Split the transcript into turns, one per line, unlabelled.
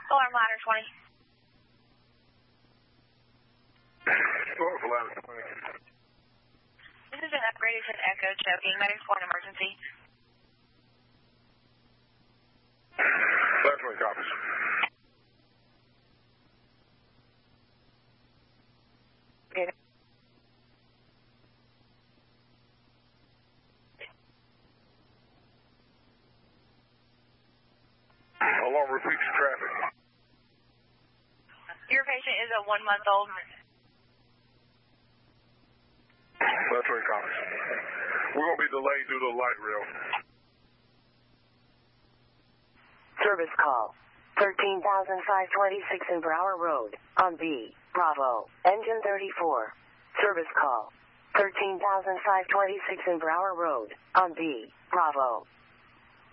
Alarm ladder 20.
Alarm ladder 20.
This is an upgraded to Echo choking. Medics for an emergency.
Ladder 20 copies.
Okay.
Alarm repeats traffic.
Your patient is a 1-month-old.
Ladder 20 copies. We're going to be delayed due to the light rail.
Service call. 13,526 in Brower Road, on B, Bravo, engine 34. Service call. 13,526 in Brower Road, on B, Bravo.